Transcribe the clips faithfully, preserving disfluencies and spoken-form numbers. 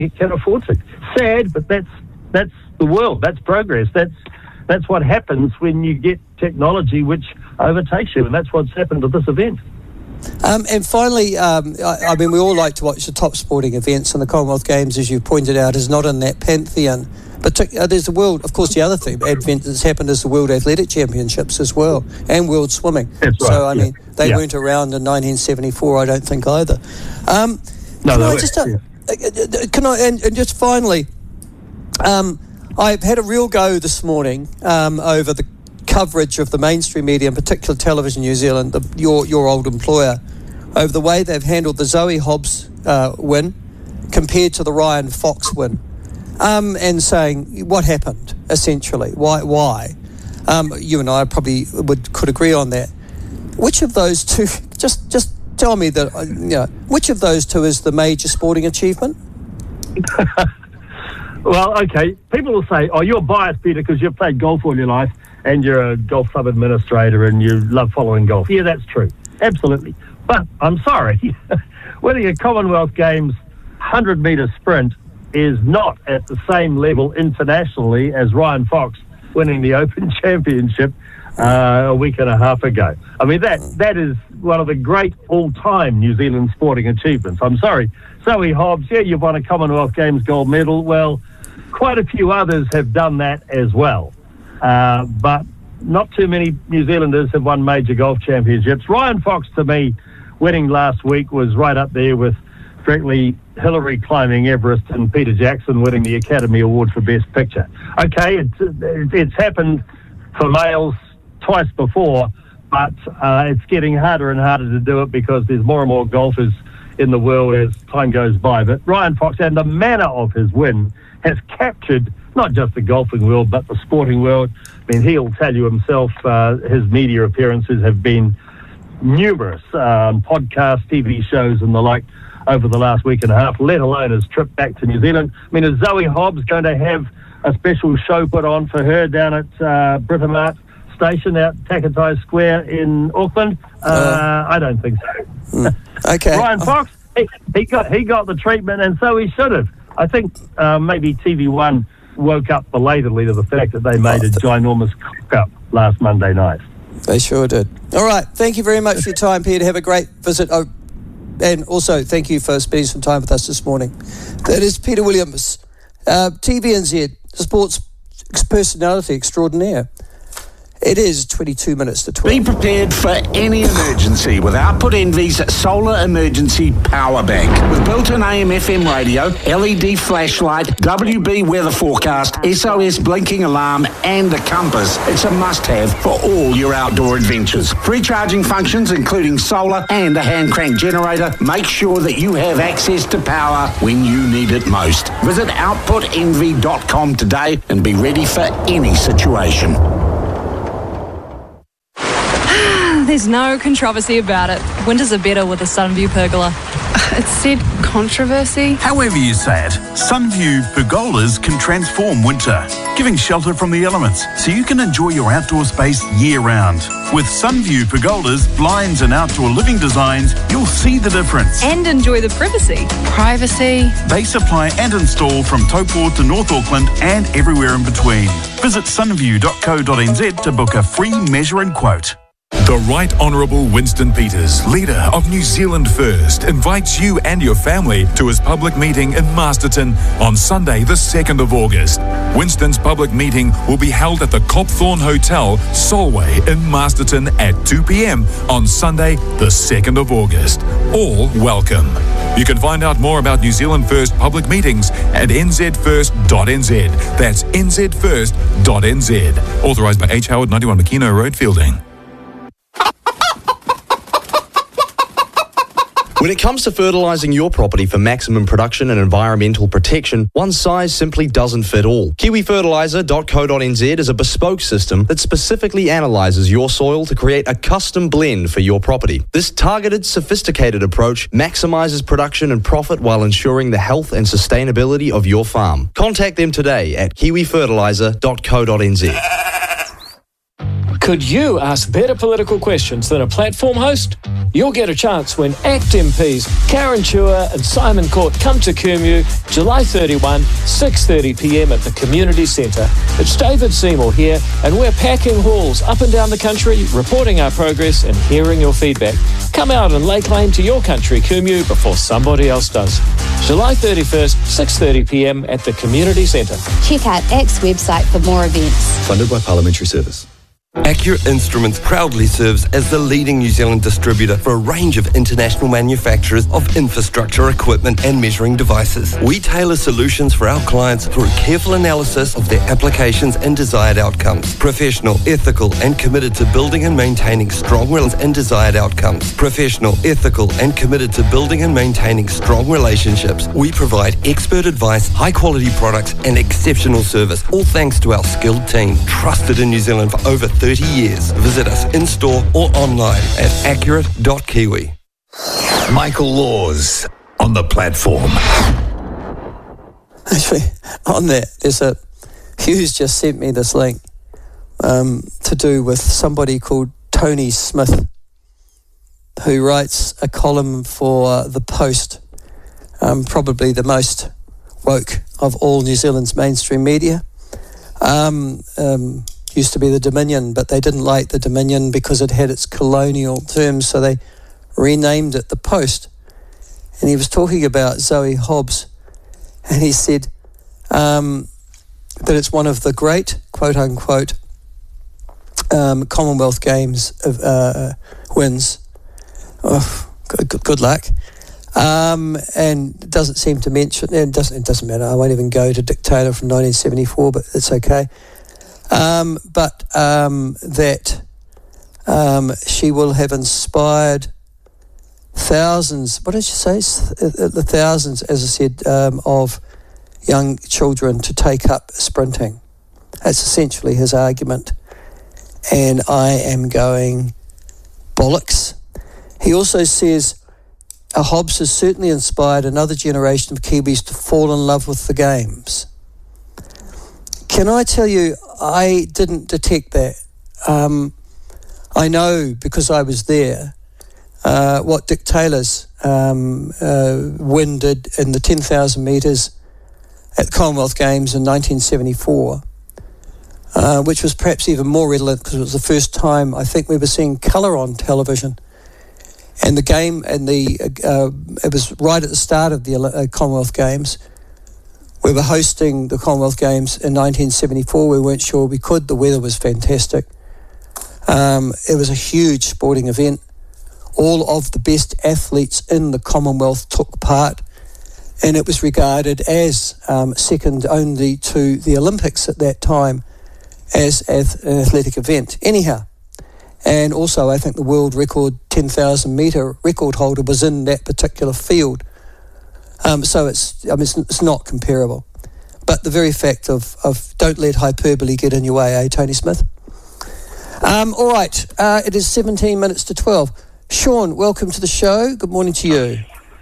can afford to. Sad, but that's that's the world. That's progress. That's that's what happens when you get technology which overtakes you, and that's what's happened at this event. Um, and finally, um, I, I mean, we all like to watch the top sporting events, and the Commonwealth Games, as you pointed out, is not in that pantheon. But to, uh, there's the world, of course, the other thing, advent that's happened is the World Athletic Championships as well, and World Swimming. That's right. So, I yeah. mean, they yeah. weren't around in nineteen seventy-four, I don't think, either. Um, no, can no, I just, uh, yeah. Can I, and, and just finally, um, I've had a real go this morning um, over the coverage of the mainstream media, in particular Television New Zealand, the, your your old employer, over the way they've handled the Zoe Hobbs uh, win compared to the Ryan Fox win, um, and saying what happened essentially, why why. Um, you and I probably would could agree on that. Which of those two? Just just tell me that. Uh, you know, which of those two is the major sporting achievement? Well, okay. People will say, "Oh, you're biased, Peter, because you've played golf all your life and you're a golf club administrator and you love following golf." Yeah, that's true. Absolutely. But I'm sorry, winning a Commonwealth Games one hundred metre sprint is not at the same level internationally as Ryan Fox winning the Open Championship uh, a week and a half ago. I mean, that that is one of the great all-time New Zealand sporting achievements. I'm sorry. Zoe Hobbs, yeah, you've won a Commonwealth Games gold medal. Well, quite a few others have done that as well. Uh, but not too many New Zealanders have won major golf championships. Ryan Fox, to me, winning last week was right up there with, frankly, Hillary climbing Everest and Peter Jackson winning the Academy Award for Best Picture. Okay, it's, it's happened for males twice before, but uh, it's getting harder and harder to do it because there's more and more golfers in the world as time goes by. But Ryan Fox, and the manner of his win, has captured not just the golfing world, but the sporting world. I mean, he'll tell you himself, uh, his media appearances have been numerous, um, podcasts, T V shows and the like over the last week and a half, let alone his trip back to New Zealand. I mean, is Zoe Hobbs going to have a special show put on for her down at uh, Britomart Station out Takatai Square in Auckland? Uh, uh, I don't think so. Mm, okay. Ryan Fox, he, he got he got the treatment, and so he should have. I think uh, maybe T V One woke up belatedly to the fact that they made a ginormous cock-up last Monday night. They sure did. All right. Thank you very much for your time, Peter. Have a great visit. Oh, and also, thank you for spending some time with us this morning. That is Peter Williams, uh, T V N Z, sports personality extraordinaire. It is twenty-two minutes to twelve. Be prepared for any emergency with Output Envy's Solar Emergency Power Bank. With built-in A M F M radio, L E D flashlight, W B weather forecast, S O S blinking alarm and a compass, it's a must-have for all your outdoor adventures. Free charging functions including solar and a hand crank generator. Make sure that you have access to power when you need it most. Visit output envy dot com today and be ready for any situation. There's no controversy about it. Winters are better with a Sunview pergola. It said controversy. However you say it, Sunview pergolas can transform winter, giving shelter from the elements so you can enjoy your outdoor space year-round. With Sunview pergolas, blinds and outdoor living designs, you'll see the difference. And enjoy the privacy. Privacy. They supply and install from Taupo to North Auckland and everywhere in between. Visit sunview dot co dot n z to book a free measure and quote. The Right Honourable Winston Peters, leader of New Zealand First, invites you and your family to his public meeting in Masterton on Sunday the second of August. Winston's public meeting will be held at the Copthorne Hotel, Solway in Masterton at two p.m. on Sunday the second of August. All welcome. You can find out more about New Zealand First public meetings at n z first dot n z. That's n z first dot n z. Authorised by H. Howard, ninety-one Makino Road, Fielding. When it comes to fertilising your property for maximum production and environmental protection, one size simply doesn't fit all. kiwi fertiliser dot co dot n z is a bespoke system that specifically analyses your soil to create a custom blend for your property. This targeted, sophisticated approach maximises production and profit while ensuring the health and sustainability of your farm. Contact them today at kiwi fertiliser dot co dot n z. Could you ask better political questions than a platform host? You'll get a chance when ACT M Ps Karen Chua and Simon Court come to Kumeu July thirty-first, six thirty p m at the Community Centre. It's David Seymour here, and we're packing halls up and down the country, reporting our progress and hearing your feedback. Come out and lay claim to your country, Kumeu, before somebody else does. July thirty-first, six thirty p m at the Community Centre. Check out ACT's website for more events. Funded by Parliamentary Service. Accurate Instruments proudly serves as the leading New Zealand distributor for a range of international manufacturers of infrastructure equipment and measuring devices. We tailor solutions for our clients through careful analysis of their applications and desired outcomes. Professional, ethical and committed to building and maintaining strong relations and desired outcomes. Professional, ethical and committed to building and maintaining strong relationships. We provide expert advice, high quality products and exceptional service, all thanks to our skilled team, trusted in New Zealand for over thirty years. Visit us in-store or online at accurate dot kiwi. Michael Laws on the platform. Actually, on that, there's a... Hughes just sent me this link um, to do with somebody called Tony Smith, who writes a column for The Post, um, probably the most woke of all New Zealand's mainstream media. Um... um used to be the Dominion, but they didn't like the Dominion because it had its colonial terms, so they renamed it The Post. And he was talking about Zoe Hobbs, and he said um, that it's one of the great, quote-unquote, um, Commonwealth Games of, uh, wins. Oh, good, good luck. Um, and doesn't seem to mention, it doesn't, it doesn't matter, I won't even go to Dictator from nineteen seventy-four, but it's okay. Um, but um, that um, she will have inspired thousands, what did you say, the thousands, as I said, um, of young children to take up sprinting. That's essentially his argument. And I am going bollocks. He also says, uh, Hobbs has certainly inspired another generation of Kiwis to fall in love with the games. Can I tell you, I didn't detect that. Um, I know, because I was there, uh, what Dick Taylor's um, uh, win did in the ten thousand metres at the Commonwealth Games in nineteen seventy-four, uh, which was perhaps even more redolent because it was the first time I think we were seeing colour on television. And the game, and the uh, it was right at the start of the uh, Commonwealth Games. We were hosting the Commonwealth Games in nineteen seventy-four. We weren't sure we could. The weather was fantastic. Um, it was a huge sporting event. All of the best athletes in the Commonwealth took part, and it was regarded as um, second only to the Olympics at that time as an athletic event. Anyhow, and also I think the world record ten thousand metre record holder was in that particular field. Um, so it's, I mean, it's, it's not comparable. But the very fact of, of don't let hyperbole get in your way, eh, Tony Smith? Um, all right, uh, it is seventeen minutes to twelve. Sean, welcome to the show. Good morning to you.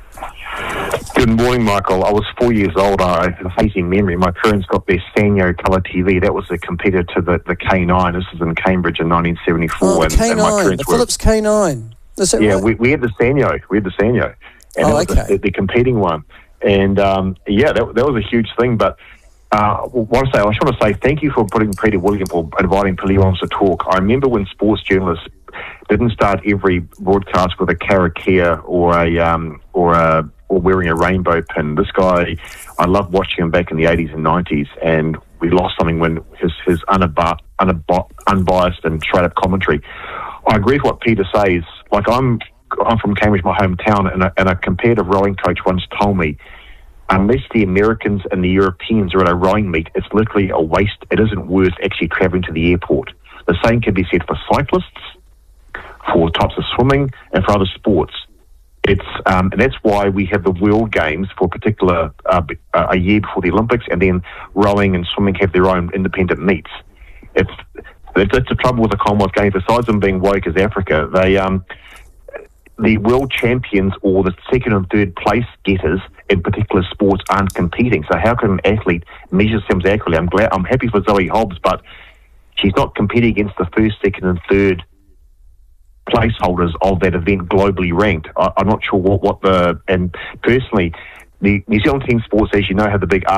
Good morning, Michael. I was four years old. I have a hazy memory. My parents got their Sanyo colour T V. That was a competitor to the, the K nine. This was in Cambridge in nineteen seventy-four. Oh, the and, K nine, and my the were, Philips K nine. Is that yeah, right? we, we had the Sanyo. We had the Sanyo. And oh, it was okay. the, the competing one. And, um, yeah, that, that was a huge thing. But uh, what I say, I just want to say thank you for putting Peter William or inviting Peter Williams to talk. I remember when sports journalists didn't start every broadcast with a karakia or a um, or a or wearing a rainbow pin. This guy, I loved watching him back in the eighties and nineties, and we lost something when his his unab- unab- unbiased and straight up commentary. I agree with what Peter says. Like I'm. I'm from Cambridge, my hometown, and a, and a competitive rowing coach once told me, unless the Americans and the Europeans are at a rowing meet, it's literally a waste. It isn't worth actually travelling to the airport. The same can be said for cyclists, for types of swimming, and for other sports. It's um, and that's why we have the World Games for a particular uh, a year before the Olympics, and then rowing and swimming have their own independent meets. It's that's the trouble with the Commonwealth Games. Besides them being woke as Africa, they um. the world champions or the second and third place getters in particular sports aren't competing. So how can an athlete measure themselves accurately? I'm glad, I'm happy for Zoe Hobbs, but she's not competing against the first, second and third placeholders of that event globally ranked. I, I'm not sure what, what the, and personally, the New Zealand team sports, as you know, have the big